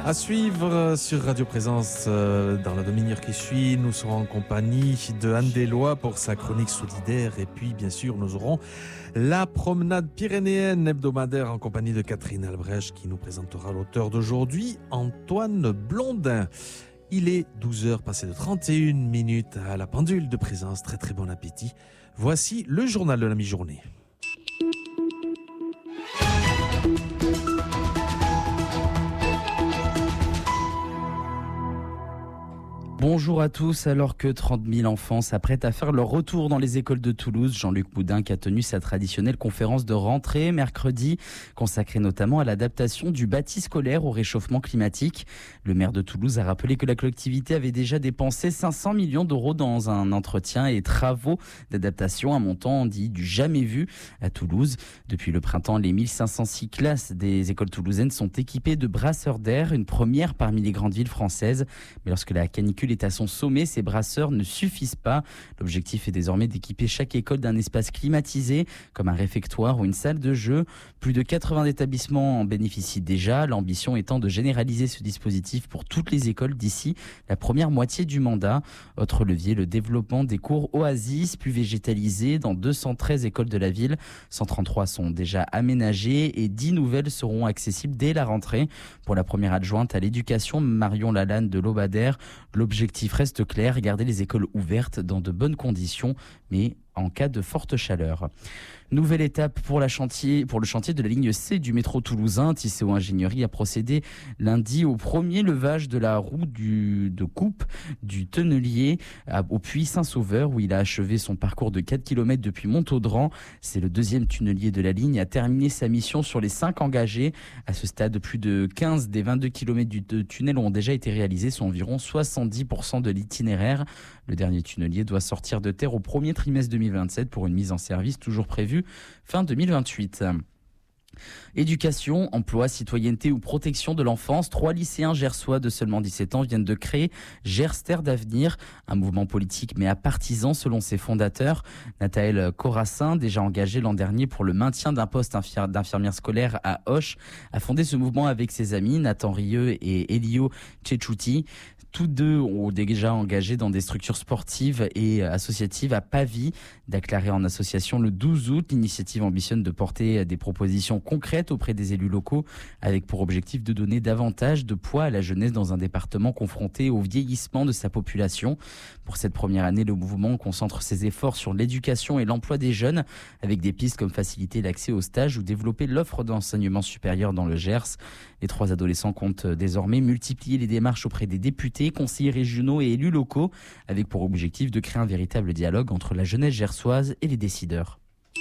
À suivre sur Radio Présence dans la demi-heure qui suit, nous serons en compagnie de Anne Deslois pour sa chronique solidaire et puis bien sûr nous aurons la promenade pyrénéenne hebdomadaire en compagnie de Catherine Albrecht qui nous présentera l'auteur d'aujourd'hui, Antoine Blondin. Il est 12h passé de 31 minutes à la pendule de Présence, très très bon appétit. Voici le journal de la mi-journée. Bonjour à tous, alors que 30 000 enfants s'apprêtent à faire leur retour dans les écoles de Toulouse, Jean-Luc Boudin a tenu sa traditionnelle conférence de rentrée mercredi, consacrée notamment à l'adaptation du bâti scolaire au réchauffement climatique. Le maire de Toulouse a rappelé que la collectivité avait déjà dépensé 500 millions d'euros dans un entretien et travaux d'adaptation, un montant dit du jamais vu à Toulouse. Depuis le printemps, les 1506 classes des écoles toulousaines sont équipées de brasseurs d'air, une première parmi les grandes villes françaises. Mais lorsque la canicule est à son sommet, ces brasseurs ne suffisent pas. L'objectif est désormais d'équiper chaque école d'un espace climatisé, comme un réfectoire ou une salle de jeu. Plus de 80 établissements en bénéficient déjà, l'ambition étant de généraliser ce dispositif pour toutes les écoles d'ici la première moitié du mandat. Autre levier, le développement des cours oasis, plus végétalisés dans 213 écoles de la ville. 133 sont déjà aménagées et 10 nouvelles seront accessibles dès la rentrée. Pour la première adjointe à l'éducation, Marion Lalanne de Lobadère, l'objectif reste clair, garder les écoles ouvertes dans de bonnes conditions, mais en cas de forte chaleur. Nouvelle étape pour le chantier de la ligne C du métro toulousain. Tisséo Ingénierie a procédé lundi au premier levage de la roue de coupe du Tonnelier au puits Saint-Sauveur, où il a achevé son parcours de 4 km depuis Montaudran. C'est le deuxième tunnelier de la ligne à terminer sa mission sur les 5 engagés. À ce stade, plus de 15 des 22 km du tunnel ont déjà été réalisés, soit environ 70% de l'itinéraire. Le dernier tunnelier doit sortir de terre au premier trimestre 2027 pour une mise en service toujours prévue fin 2028. Éducation, emploi, citoyenneté ou protection de l'enfance, 3 lycéens gersois de seulement 17 ans viennent de créer Gers Terre d'Avenir, un mouvement politique mais à partisans selon ses fondateurs. Nathaël Corassin, déjà engagée l'an dernier pour le maintien d'un poste d'infirmière scolaire à Auch, a fondé ce mouvement avec ses amis Nathan Rieux et Elio Cecciuti. Tous deux ont déjà engagé dans des structures sportives et associatives à Pavie. Déclarée en association le 12 août, l'initiative ambitionne de porter des propositions concrètes auprès des élus locaux avec pour objectif de donner davantage de poids à la jeunesse dans un département confronté au vieillissement de sa population. Pour cette première année, le mouvement concentre ses efforts sur l'éducation et l'emploi des jeunes avec des pistes comme faciliter l'accès aux stages ou développer l'offre d'enseignement supérieur dans le Gers. Les 3 adolescents comptent désormais multiplier les démarches auprès des députés, conseillers régionaux et élus locaux avec pour objectif de créer un véritable dialogue entre la jeunesse gersoise et les décideurs.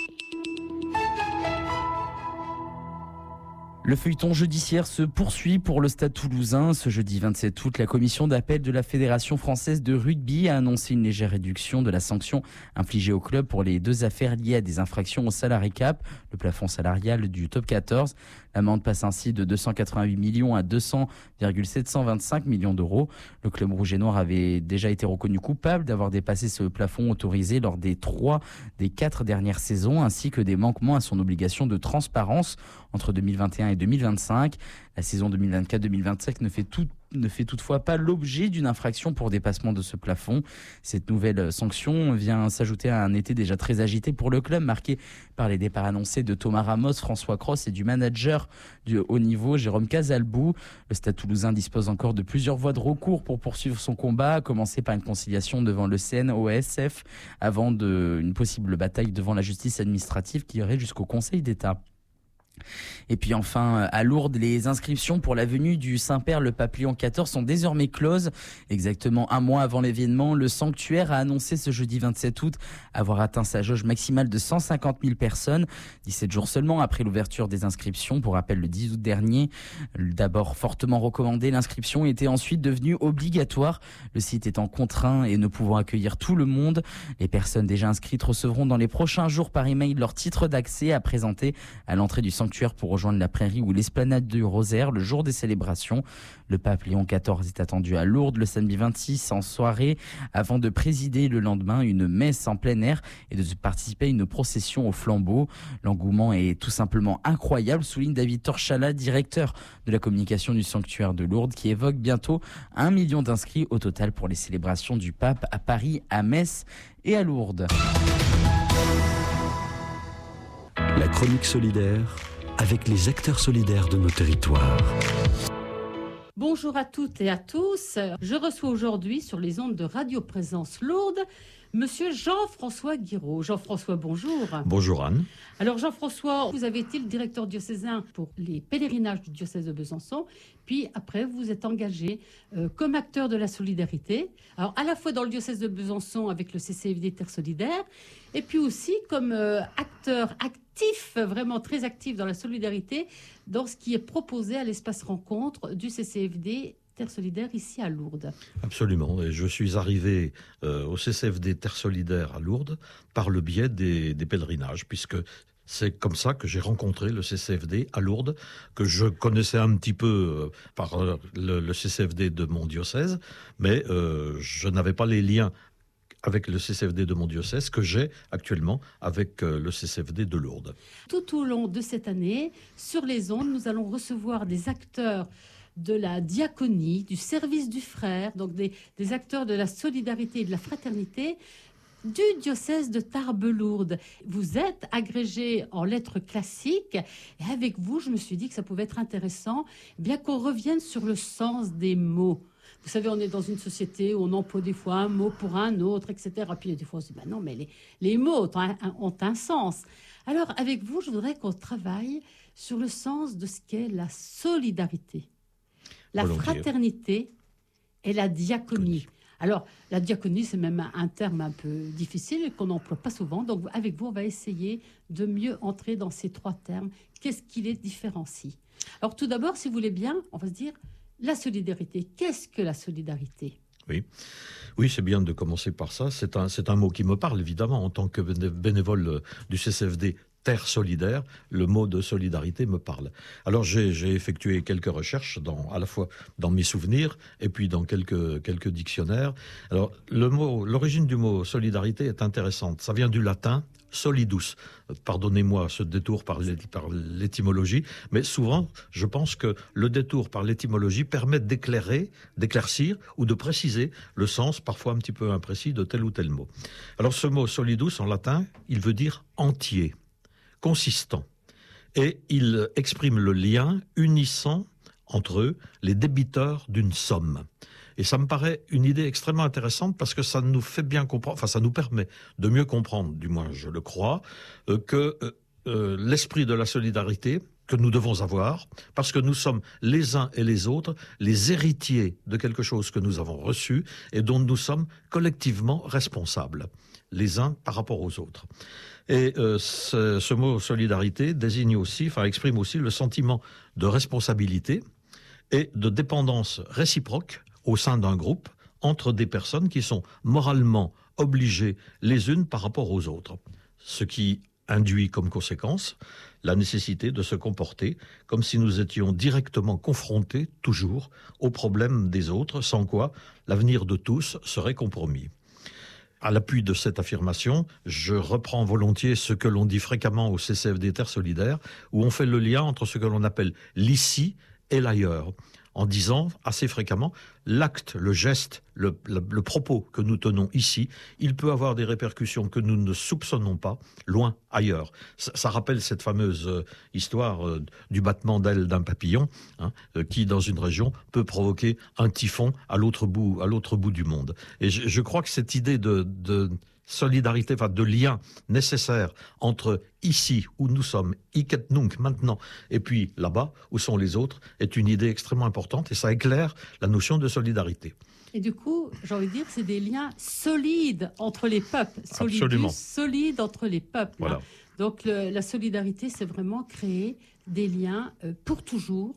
Le feuilleton judiciaire se poursuit pour le Stade toulousain. Ce jeudi 27 août, la commission d'appel de la Fédération française de rugby a annoncé une légère réduction de la sanction infligée au club pour les 2 affaires liées à des infractions au salary cap, le plafond salarial du top 14. L'amende passe ainsi de 288 millions à 200,725 millions d'euros. Le club rouge et noir avait déjà été reconnu coupable d'avoir dépassé ce plafond autorisé lors des 3 des 4 dernières saisons, ainsi que des manquements à son obligation de transparence entre 2021 et 2025. La saison 2024-2025 ne fait toutefois pas l'objet d'une infraction pour dépassement de ce plafond. Cette nouvelle sanction vient s'ajouter à un été déjà très agité pour le club, marqué par les départs annoncés de Thomas Ramos, François Cros et du manager du haut niveau, Jérôme Casalbou. Le Stade toulousain dispose encore de plusieurs voies de recours pour poursuivre son combat, à commencer par une conciliation devant le CNOSF, avant une possible bataille devant la justice administrative qui irait jusqu'au Conseil d'État. Et puis enfin, à Lourdes, les inscriptions pour la venue du Saint-Père le Pape Léon XIV sont désormais closes. Exactement un mois avant l'événement, le sanctuaire a annoncé ce jeudi 27 août avoir atteint sa jauge maximale de 150 000 personnes, 17 jours seulement après l'ouverture des inscriptions. Pour rappel, le 10 août dernier, d'abord fortement recommandé, l'inscription était ensuite devenue obligatoire, le site étant contraint et ne pouvant accueillir tout le monde. Les personnes déjà inscrites recevront dans les prochains jours par email leur titre d'accès à présenter à l'entrée du sanctuaire sanctuaire pour rejoindre la prairie ou l'esplanade du Rosaire le jour des célébrations. Le pape Léon XIV est attendu à Lourdes le samedi 26 en soirée avant de présider le lendemain une messe en plein air et de participer à une procession au flambeau. L'engouement est tout simplement incroyable, souligne David Torchala, directeur de la communication du sanctuaire de Lourdes, qui évoque bientôt 1 million d'inscrits au total pour les célébrations du pape à Paris, à Metz et à Lourdes. La chronique solidaire avec les acteurs solidaires de nos territoires. Bonjour à toutes et à tous. Je reçois aujourd'hui sur les ondes de Radio Présence Lourdes Monsieur Jean-François Guiraud. Jean-François, bonjour. Bonjour Anne. Alors Jean-François, vous avez été le directeur diocésain pour les pèlerinages du diocèse de Besançon. Puis après, vous êtes engagé comme acteur de la solidarité. Alors à la fois dans le diocèse de Besançon avec le CCFD Terre Solidaire, et puis aussi comme acteur actif, vraiment très actif dans la solidarité, dans ce qui est proposé à l'espace rencontre du CCFD Terre Solidaire ici à Lourdes. Absolument. Et je suis arrivé au CCFD Terre Solidaire à Lourdes par le biais des pèlerinages, puisque c'est comme ça que j'ai rencontré le CCFD à Lourdes, que je connaissais un petit peu par le CCFD de mon diocèse, mais je n'avais pas les liens avec le CCFD de mon diocèse que j'ai actuellement avec le CCFD de Lourdes. Tout au long de cette année, sur les ondes, nous allons recevoir des acteurs de la diaconie, du service du frère, donc des acteurs de la solidarité et de la fraternité du diocèse de Tarbes-Lourdes. Vous êtes agrégé en lettres classiques et avec vous, je me suis dit que ça pouvait être intéressant, bien qu'on revienne sur le sens des mots. Vous savez, on est dans une société où on emploie des fois un mot pour un autre, etc. Puis des fois, on se dit, non, mais les mots ont un sens. Alors, avec vous, je voudrais qu'on travaille sur le sens de ce qu'est la solidarité, la fraternité et la diaconie. Alors, la diaconie, c'est même un terme un peu difficile qu'on n'emploie pas souvent. Donc, avec vous, on va essayer de mieux entrer dans ces trois termes. Qu'est-ce qui les différencie? Alors, tout d'abord, si vous voulez bien, on va se dire la solidarité. Qu'est-ce que la solidarité? Oui, c'est bien de commencer par ça. C'est un mot qui me parle, évidemment, en tant que bénévole du CCFD Terre Solidaire, le mot de solidarité me parle. Alors j'ai effectué quelques recherches, à la fois dans mes souvenirs et puis dans quelques dictionnaires. Alors l'origine du mot solidarité est intéressante. Ça vient du latin solidus. Pardonnez-moi ce détour par l'étymologie, mais souvent je pense que le détour par l'étymologie permet d'éclaircir ou de préciser le sens parfois un petit peu imprécis de tel ou tel mot. Alors ce mot solidus en latin, il veut dire entier, consistant, et il exprime le lien unissant entre eux les débiteurs d'une somme. Et ça me paraît une idée extrêmement intéressante parce que ça nous fait bien comprendre, enfin ça nous permet de mieux comprendre, du moins je le crois, que l'esprit de la solidarité que nous devons avoir, parce que nous sommes les uns et les autres les héritiers de quelque chose que nous avons reçu et dont nous sommes collectivement responsables, les uns par rapport aux autres. Et ce mot solidarité exprime aussi le sentiment de responsabilité et de dépendance réciproque au sein d'un groupe entre des personnes qui sont moralement obligées les unes par rapport aux autres. Ce qui induit comme conséquence la nécessité de se comporter comme si nous étions directement confrontés toujours aux problèmes des autres, sans quoi l'avenir de tous serait compromis. À l'appui de cette affirmation, je reprends volontiers ce que l'on dit fréquemment au CCFD Terre Solidaire, où on fait le lien entre ce que l'on appelle l'ici et l'ailleurs, en disant assez fréquemment l'acte, le geste, le propos que nous tenons ici, il peut avoir des répercussions que nous ne soupçonnons pas loin ailleurs. Ça rappelle cette fameuse histoire du battement d'aile d'un papillon, qui dans une région peut provoquer un typhon à l'autre bout du monde. Et je crois que cette idée de solidarité, de lien nécessaire entre ici où nous sommes, iket nunc maintenant, et puis là-bas où sont les autres, est une idée extrêmement importante et ça éclaire la notion de solidarité. Et du coup, j'ai envie de dire, c'est des liens solides entre les peuples, solides entre les peuples. Voilà. Donc la solidarité, c'est vraiment créer des liens pour toujours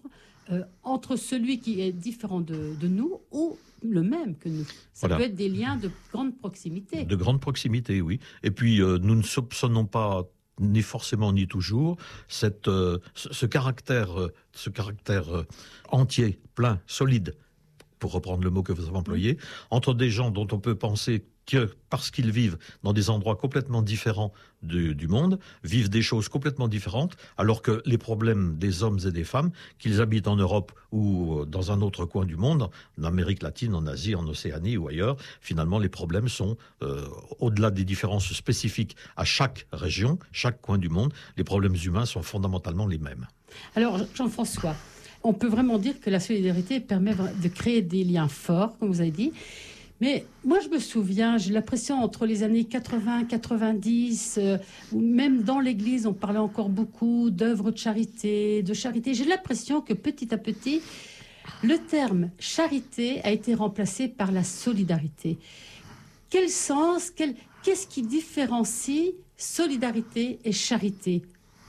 entre celui qui est différent de nous ou le même que nous. Ça peut être des liens de grande proximité. De grande proximité, oui. Et puis, nous ne soupçonnons pas ni forcément ni toujours, ce caractère entier, plein, solide, pour reprendre le mot que vous avez employé, entre des gens dont on peut penser que, parce qu'ils vivent dans des endroits complètement différents du monde, vivent des choses complètement différentes, alors que les problèmes des hommes et des femmes, qu'ils habitent en Europe ou dans un autre coin du monde, en Amérique latine, en Asie, en Océanie ou ailleurs, finalement les problèmes sont, au-delà des différences spécifiques à chaque région, chaque coin du monde, les problèmes humains sont fondamentalement les mêmes. Alors, Jean-François, on peut vraiment dire que la solidarité permet de créer des liens forts, comme vous avez dit. Mais moi, je me souviens, j'ai l'impression, entre les années 80, 90, ou même dans l'Église, on parlait encore beaucoup d'œuvres de charité. J'ai l'impression que petit à petit, le terme charité a été remplacé par la solidarité. Quel sens, qu'est-ce qui différencie solidarité et charité ?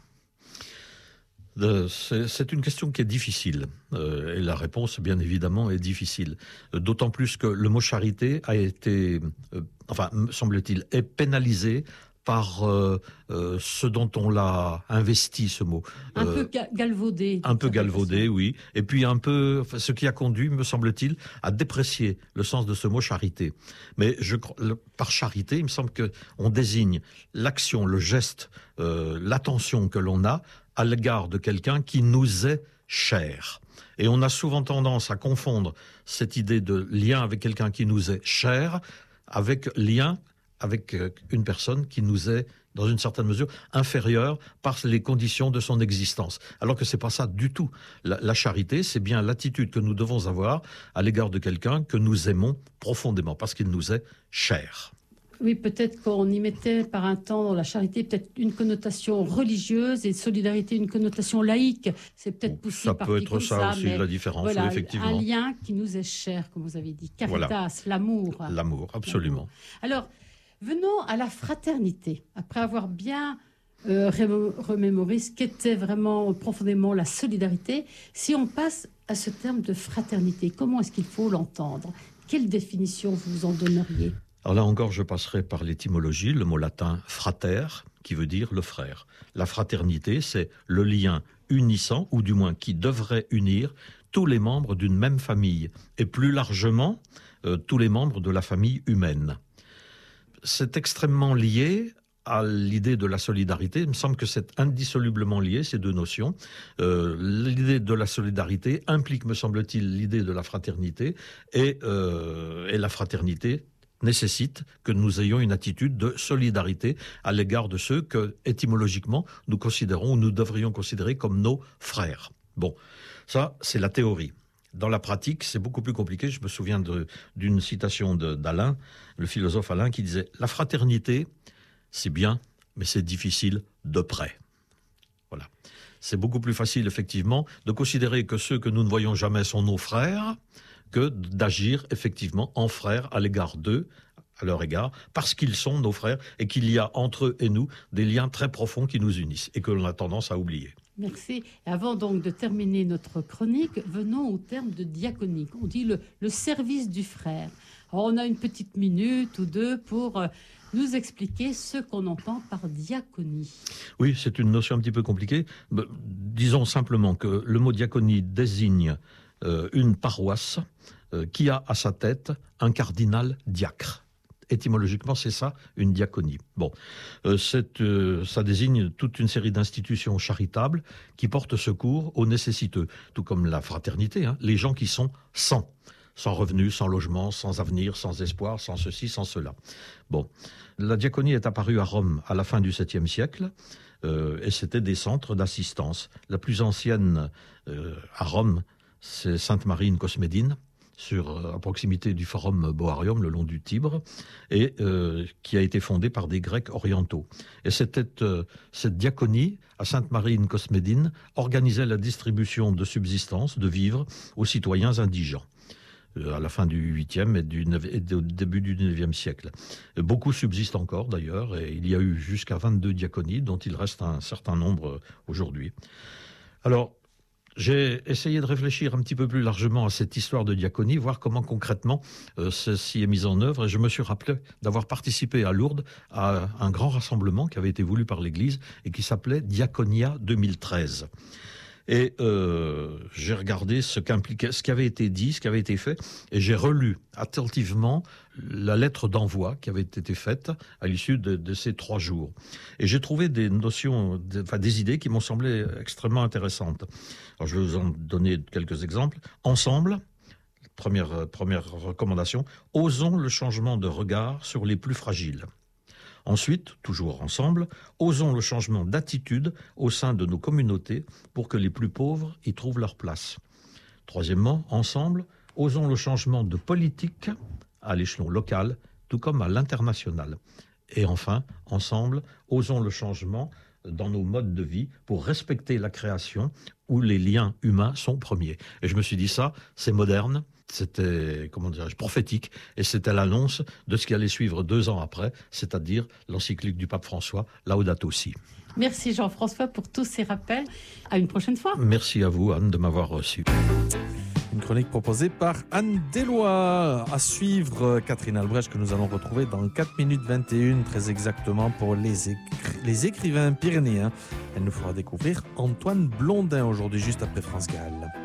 C'est une question qui est difficile, et la réponse, bien évidemment, est difficile. D'autant plus que le mot charité a été, semble-t-il, est pénalisé par ce dont on l'a investi, ce mot. Un peu galvaudé. Un peu galvaudé, oui. Et puis ce qui a conduit, me semble-t-il, à déprécier le sens de ce mot charité. Mais par charité, il me semble qu'on désigne l'action, le geste, l'attention que l'on a à l'égard de quelqu'un qui nous est cher. Et on a souvent tendance à confondre cette idée de lien avec quelqu'un qui nous est cher avec lien avec une personne qui nous est, dans une certaine mesure, inférieure par les conditions de son existence. Alors que c'est pas ça du tout. La charité, c'est bien l'attitude que nous devons avoir à l'égard de quelqu'un que nous aimons profondément, parce qu'il nous est cher. Oui, peut-être qu'on y mettait par un temps dans la charité peut-être une connotation religieuse et solidarité une connotation laïque. C'est peut-être poussé par qui comme ça. Ça peut être ça aussi, la différence, voilà, oui, effectivement. Un lien qui nous est cher, comme vous avez dit. Caritas, voilà. L'amour. L'amour, absolument. Alors, venons à la fraternité. Après avoir bien remémoré ce qu'était vraiment profondément la solidarité, si on passe à ce terme de fraternité, comment est-ce qu'il faut l'entendre ? Quelle définition vous en donneriez ? Alors là encore, je passerai par l'étymologie, le mot latin frater, qui veut dire le frère. La fraternité, c'est le lien unissant, ou du moins qui devrait unir, tous les membres d'une même famille, et plus largement, tous les membres de la famille humaine. C'est extrêmement lié à l'idée de la solidarité. Il me semble que c'est indissolublement lié, ces deux notions. L'idée de la solidarité implique, me semble-t-il, l'idée de la fraternité, et la fraternité nécessite que nous ayons une attitude de solidarité à l'égard de ceux que, étymologiquement, nous considérons ou nous devrions considérer comme nos frères. Bon, ça, c'est la théorie. Dans la pratique, c'est beaucoup plus compliqué. Je me souviens d'une citation d'Alain, le philosophe Alain, qui disait « La fraternité, c'est bien, mais c'est difficile de près. » Voilà. C'est beaucoup plus facile, effectivement, de considérer que ceux que nous ne voyons jamais sont nos frères, que d'agir effectivement en frères à l'égard d'eux, à leur égard, parce qu'ils sont nos frères et qu'il y a entre eux et nous des liens très profonds qui nous unissent et que l'on a tendance à oublier. Merci. Avant donc de terminer notre chronique, venons au terme de diaconie. On dit le service du frère. Alors on a une petite minute ou deux pour nous expliquer ce qu'on entend par diaconie. Oui, c'est une notion un petit peu compliquée. Disons simplement que le mot diaconie désigne une paroisse qui a à sa tête un cardinal diacre. Étymologiquement, c'est ça, une diaconie. Bon, ça désigne toute une série d'institutions charitables qui portent secours aux nécessiteux, tout comme la fraternité, hein, les gens qui sont sans revenus, sans logement, sans avenir, sans espoir, sans ceci, sans cela. Bon, la diaconie est apparue à Rome à la fin du 7e siècle, et c'était des centres d'assistance. La plus ancienne à Rome, c'est Sainte-Marie in Cosmedine, à proximité du Forum Boarium, le long du Tibre, et qui a été fondée par des Grecs orientaux. Et cette diaconie, à Sainte-Marie in Cosmedine, organisait la distribution de subsistance, de vivres, aux citoyens indigents, à la fin du 8e et au début du 9e siècle. Beaucoup subsistent encore, d'ailleurs, et il y a eu jusqu'à 22 diaconies, dont il reste un certain nombre aujourd'hui. Alors, j'ai essayé de réfléchir un petit peu plus largement à cette histoire de diaconie, voir comment concrètement ceci est mis en œuvre. Et je me suis rappelé d'avoir participé à Lourdes à un grand rassemblement qui avait été voulu par l'Église et qui s'appelait Diaconia 2013. Et j'ai regardé ce qu'impliquait, ce qui avait été dit, ce qui avait été fait, et j'ai relu attentivement la lettre d'envoi qui avait été faite à l'issue de ces 3 jours. Et j'ai trouvé des notions, des idées qui m'ont semblé extrêmement intéressantes. Alors je vais vous en donner quelques exemples. Ensemble, première recommandation, osons le changement de regard sur les plus fragiles. Ensuite, toujours ensemble, osons le changement d'attitude au sein de nos communautés pour que les plus pauvres y trouvent leur place. Troisièmement, ensemble, osons le changement de politique à l'échelon local, tout comme à l'international. Et enfin, ensemble, osons le changement dans nos modes de vie pour respecter la création où les liens humains sont premiers. Et je me suis dit ça, c'est moderne. C'était, prophétique, et c'était l'annonce de ce qui allait suivre 2 ans après, c'est-à-dire l'encyclique du pape François, Laudato Si. Merci Jean-François pour tous ces rappels. À une prochaine fois. Merci à vous, Anne, de m'avoir reçu. Une chronique proposée par Anne Deslois. À suivre, Catherine Albrecht, que nous allons retrouver dans 4 minutes 21, très exactement, pour les écrivains pyrénéens. Elle nous fera découvrir Antoine Blondin aujourd'hui, juste après France Gall.